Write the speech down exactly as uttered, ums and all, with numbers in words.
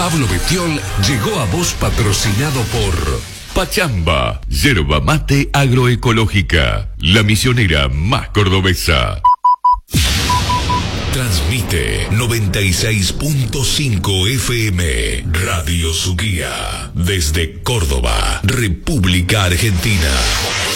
Pablo Betiol llegó a vos patrocinado por Pachamba, yerba mate agroecológica, la misionera más cordobesa. Transmite noventa y seis punto cinco F M, Radio Suquía, desde Córdoba, República Argentina.